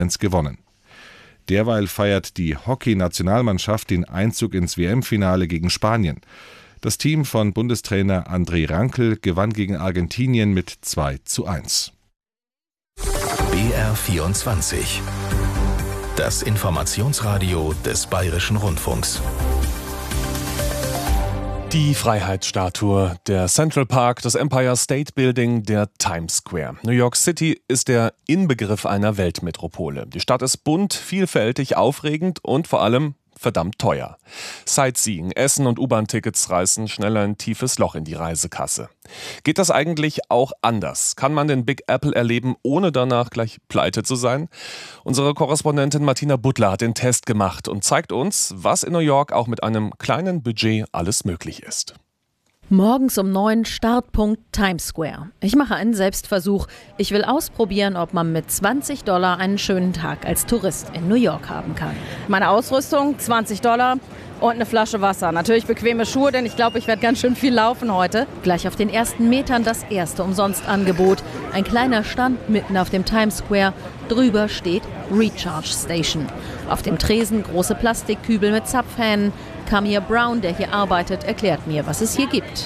gewonnen. Derweil feiert die Hockey-Nationalmannschaft den Einzug ins WM-Finale gegen Spanien. Das Team von Bundestrainer André Rankel gewann gegen Argentinien mit 2:1. BR24. Das Informationsradio des Bayerischen Rundfunks. Die Freiheitsstatue, der Central Park, das Empire State Building, der Times Square. New York City ist der Inbegriff einer Weltmetropole. Die Stadt ist bunt, vielfältig, aufregend und vor allem verdammt teuer. Sightseeing, Essen und U-Bahn-Tickets reißen schnell ein tiefes Loch in die Reisekasse. Geht das eigentlich auch anders? Kann man den Big Apple erleben, ohne danach gleich pleite zu sein? Unsere Korrespondentin Martina Butler hat den Test gemacht und zeigt uns, was in New York auch mit einem kleinen Budget alles möglich ist. Morgens um 9 Startpunkt Times Square. Ich mache einen Selbstversuch. Ich will ausprobieren, ob man mit $20 einen schönen Tag als Tourist in New York haben kann. Meine Ausrüstung, $20 und eine Flasche Wasser. Natürlich bequeme Schuhe, denn ich glaube, ich werde ganz schön viel laufen heute. Gleich auf den ersten Metern das erste Umsonstangebot. Ein kleiner Stand mitten auf dem Times Square. Drüber steht Recharge Station. Auf dem Tresen große Plastikkübel mit Zapfhähnen. Kamir Brown, der hier arbeitet, erklärt mir, was es hier gibt.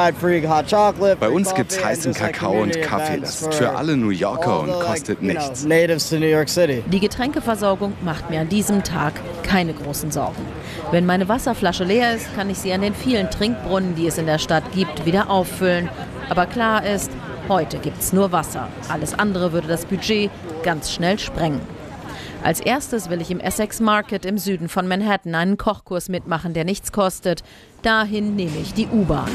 Bei uns gibt es heißen Kakao und Kaffee. Das ist für alle New Yorker und kostet nichts. Die Getränkeversorgung macht mir an diesem Tag keine großen Sorgen. Wenn meine Wasserflasche leer ist, kann ich sie an den vielen Trinkbrunnen, die es in der Stadt gibt, wieder auffüllen. Aber klar ist, heute gibt es nur Wasser. Alles andere würde das Budget ganz schnell sprengen. Als erstes will ich im Essex Market im Süden von Manhattan einen Kochkurs mitmachen, der nichts kostet. Dahin nehme ich die U-Bahn.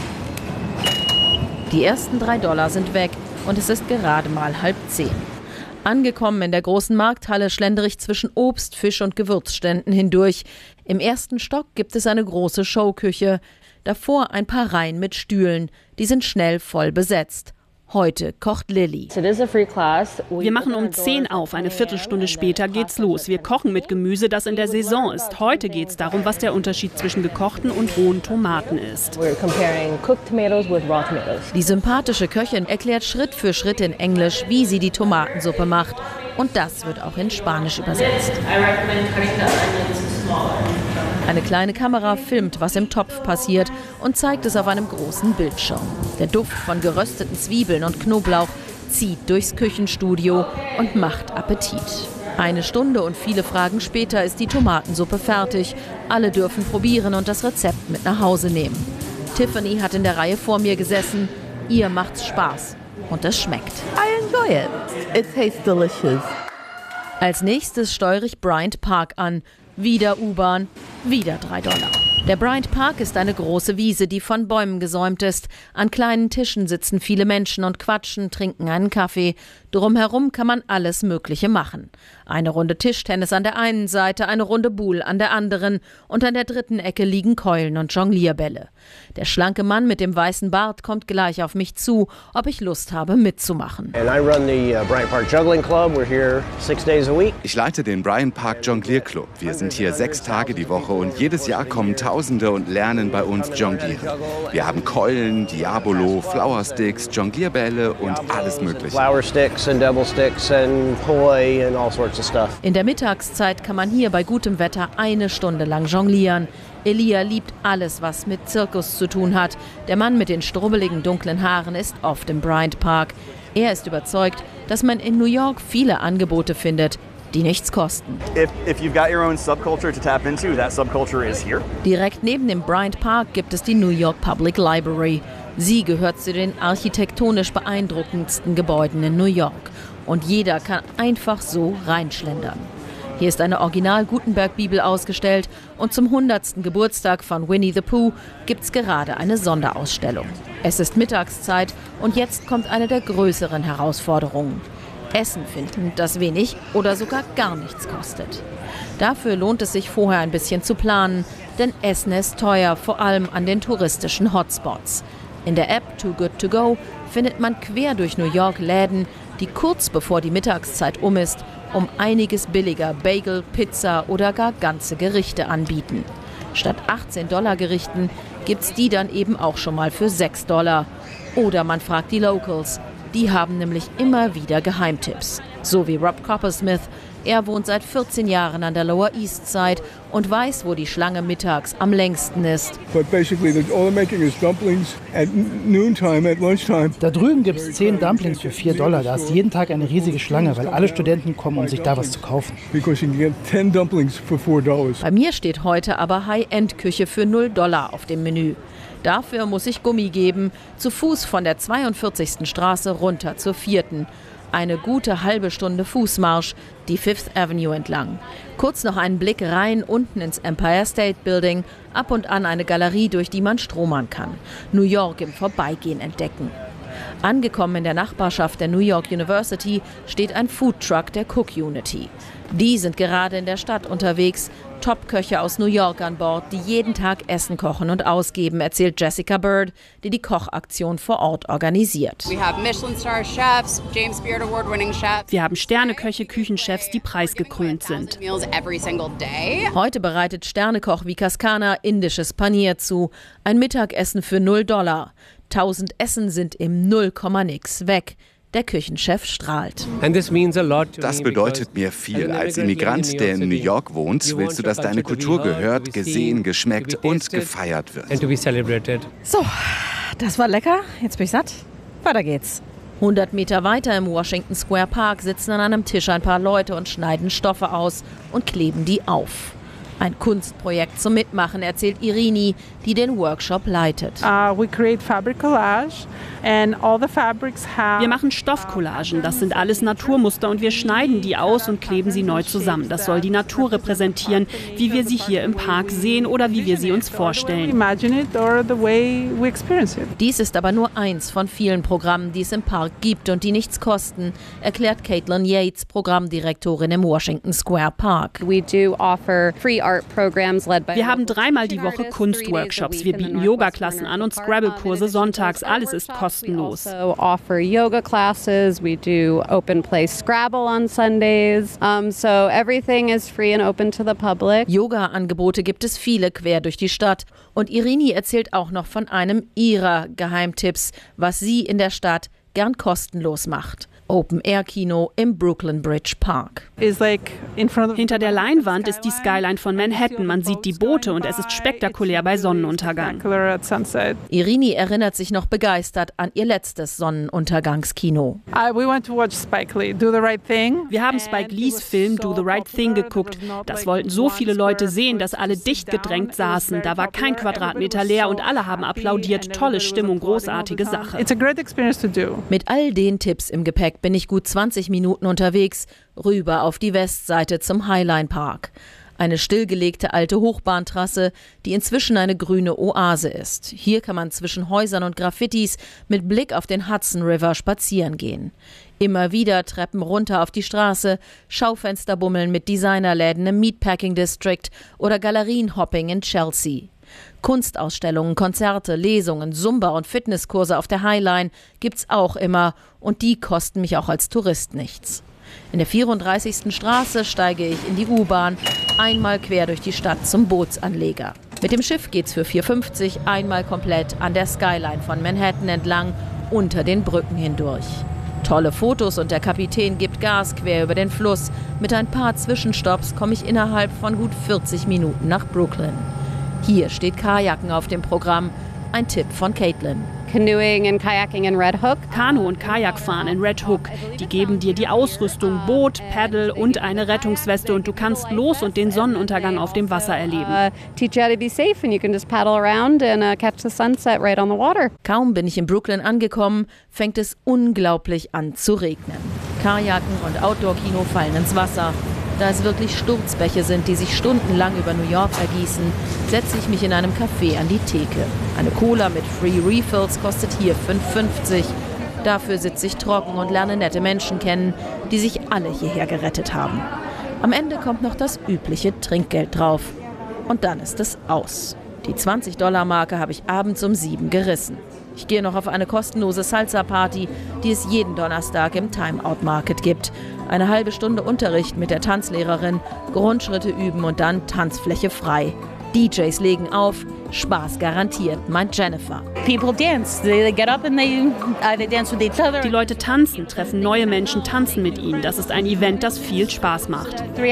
Die ersten $3 sind weg und es ist gerade mal 9:30. Angekommen in der großen Markthalle schlendere ich zwischen Obst-, Fisch- und Gewürzständen hindurch. Im ersten Stock gibt es eine große Showküche. Davor ein paar Reihen mit Stühlen. Die sind schnell voll besetzt. Heute kocht Lilly. Wir machen um 10 auf, eine Viertelstunde später geht's los. Wir kochen mit Gemüse, das in der Saison ist. Heute geht's darum, was der Unterschied zwischen gekochten und rohen Tomaten ist. Die sympathische Köchin erklärt Schritt für Schritt in Englisch, wie sie die Tomatensuppe macht. Und das wird auch in Spanisch übersetzt. Eine kleine Kamera filmt, was im Topf passiert und zeigt es auf einem großen Bildschirm. Der Duft von gerösteten Zwiebeln und Knoblauch zieht durchs Küchenstudio und macht Appetit. 1 Stunde und viele Fragen später ist die Tomatensuppe fertig. Alle dürfen probieren und das Rezept mit nach Hause nehmen. Tiffany hat in der Reihe vor mir gesessen. Ihr macht's Spaß. Und es schmeckt. I enjoy it. It tastes delicious. Als nächstes steuere ich Bryant Park an. Wieder U-Bahn, wieder $3. Der Bryant Park ist eine große Wiese, die von Bäumen gesäumt ist. An kleinen Tischen sitzen viele Menschen und quatschen, trinken einen Kaffee. Drumherum kann man alles Mögliche machen. Eine Runde Tischtennis an der einen Seite, eine Runde Boule an der anderen und an der dritten Ecke liegen Keulen und Jonglierbälle. Der schlanke Mann mit dem weißen Bart kommt gleich auf mich zu, ob ich Lust habe mitzumachen. Ich leite den Bryant Park Jonglierclub. Wir sind hier 6 Tage die Woche und jedes Jahr kommen Tausende und lernen bei uns jonglieren. Wir haben Keulen, Diabolo, Flowersticks, Jonglierbälle und alles Mögliche. In der Mittagszeit kann man hier bei gutem Wetter 1 Stunde lang jonglieren. Elia liebt alles, was mit Zirkus zu tun hat. Der Mann mit den strubbeligen dunklen Haaren ist oft im Bryant Park. Er ist überzeugt, dass man in New York viele Angebote findet, die nichts kosten. Direkt neben dem Bryant Park gibt es die New York Public Library. Sie gehört zu den architektonisch beeindruckendsten Gebäuden in New York. Und jeder kann einfach so reinschlendern. Hier ist eine Original-Gutenberg-Bibel ausgestellt und zum 100. Geburtstag von Winnie the Pooh gibt's gerade eine Sonderausstellung. Es ist Mittagszeit und jetzt kommt eine der größeren Herausforderungen. Essen finden, das wenig oder sogar gar nichts kostet. Dafür lohnt es sich vorher ein bisschen zu planen, denn Essen ist teuer, vor allem an den touristischen Hotspots. In der App Too Good To Go findet man quer durch New York Läden, die kurz bevor die Mittagszeit um ist, um einiges billiger Bagel, Pizza oder gar ganze Gerichte anbieten. Statt $18 Gerichten gibt's die dann eben auch schon mal für $6. Oder man fragt die Locals. Die haben nämlich immer wieder Geheimtipps. So wie Rob Coppersmith, Er wohnt seit 14 Jahren an der Lower East Side und weiß, wo die Schlange mittags am längsten ist. Da drüben gibt es 10 Dumplings für $4. Da ist jeden Tag eine riesige Schlange, weil alle Studenten kommen, um sich da was zu kaufen. Bei mir steht heute aber High-End-Küche für $0 auf dem Menü. Dafür muss ich Gummi geben, zu Fuß von der 42. Straße runter zur 4. Eine gute halbe Stunde Fußmarsch, die Fifth Avenue entlang. Kurz noch einen Blick rein unten ins Empire State Building, ab und an eine Galerie, durch die man stromern kann. New York im Vorbeigehen entdecken. Angekommen in der Nachbarschaft der New York University steht ein Foodtruck der Cook Unity. Die sind gerade in der Stadt unterwegs. Top-Köche aus New York an Bord, die jeden Tag Essen kochen und ausgeben, erzählt Jessica Bird, die die Kochaktion vor Ort organisiert. Wir haben Sterneköche, Küchenchefs, die preisgekrönt sind. Heute bereitet Sternekoch Vikaskana indisches Panier zu. Ein Mittagessen für $0. 1000 Essen sind im 0,nix weg. Der Küchenchef strahlt. Das bedeutet mir viel. Als Immigrant, der in New York wohnt, willst du, dass deine Kultur gehört, gesehen, geschmeckt und gefeiert wird. So, das war lecker. Jetzt bin ich satt. Weiter geht's. 100 Meter weiter im Washington Square Park sitzen an einem Tisch ein paar Leute und schneiden Stoffe aus und kleben die auf. Ein Kunstprojekt zum Mitmachen, erzählt Irini, die den Workshop leitet. Wir machen Stoffcollagen, das sind alles Naturmuster und wir schneiden die aus und kleben sie neu zusammen. Das soll die Natur repräsentieren, wie wir sie hier im Park sehen oder wie wir sie uns vorstellen. Dies ist aber nur eins von vielen Programmen, die es im Park gibt und die nichts kosten, erklärt Caitlin Yates, Programmdirektorin im Washington Square Park. Wir haben 3-mal die Woche Kunstworkshops. Wir bieten Yoga-Klassen an und Scrabble-Kurse sonntags. Alles ist kostenlos. Yoga-Angebote gibt es viele quer durch die Stadt. Und Irini erzählt auch noch von einem ihrer Geheimtipps, was sie in der Stadt gern kostenlos macht. Open-Air-Kino im Brooklyn Bridge Park. Hinter der Leinwand ist die Skyline von Manhattan. Man sieht die Boote und es ist spektakulär bei Sonnenuntergang. Irini erinnert sich noch begeistert an ihr letztes Sonnenuntergangskino. Wir haben Spike Lees Film Do the Right Thing geguckt. Das wollten so viele Leute sehen, dass alle dicht gedrängt saßen. Da war kein Quadratmeter leer und alle haben applaudiert. Tolle Stimmung, großartige Sache. Mit all den Tipps im Gepäck bin ich gut 20 Minuten unterwegs, rüber auf die Westseite zum Highline Park. Eine stillgelegte alte Hochbahntrasse, die inzwischen eine grüne Oase ist. Hier kann man zwischen Häusern und Graffitis mit Blick auf den Hudson River spazieren gehen. Immer wieder Treppen runter auf die Straße, Schaufensterbummeln mit Designerläden im Meatpacking District oder Galerienhopping in Chelsea. Kunstausstellungen, Konzerte, Lesungen, Zumba- und Fitnesskurse auf der Highline gibt's auch immer und die kosten mich auch als Tourist nichts. In der 34. Straße steige ich in die U-Bahn, einmal quer durch die Stadt zum Bootsanleger. Mit dem Schiff geht's für $4,50 einmal komplett an der Skyline von Manhattan entlang, unter den Brücken hindurch. Tolle Fotos und der Kapitän gibt Gas quer über den Fluss. Mit ein paar Zwischenstopps komme ich innerhalb von gut 40 Minuten nach Brooklyn. Hier steht Kajaken auf dem Programm. Ein Tipp von Caitlin. Kanu- und Kajakfahren in Red Hook. Die geben dir die Ausrüstung, Boot, Paddle und eine Rettungsweste und du kannst los und den Sonnenuntergang auf dem Wasser erleben. Kaum bin ich in Brooklyn angekommen, fängt es unglaublich an zu regnen. Kajaken und Outdoor-Kino fallen ins Wasser. Da es wirklich Sturzbäche sind, die sich stundenlang über New York ergießen, setze ich mich in einem Café an die Theke. Eine Cola mit Free Refills kostet hier $5,50. Dafür sitze ich trocken und lerne nette Menschen kennen, die sich alle hierher gerettet haben. Am Ende kommt noch das übliche Trinkgeld drauf. Und dann ist es aus. Die $20-Marke habe ich abends um 7 gerissen. Ich gehe noch auf eine kostenlose Salsa-Party, die es jeden Donnerstag im Time Out Market gibt. Eine halbe Stunde Unterricht mit der Tanzlehrerin, Grundschritte üben und dann Tanzfläche frei. DJs legen auf, Spaß garantiert, meint Jennifer. Die Leute tanzen, treffen neue Menschen, tanzen mit ihnen. Das ist ein Event, das viel Spaß macht.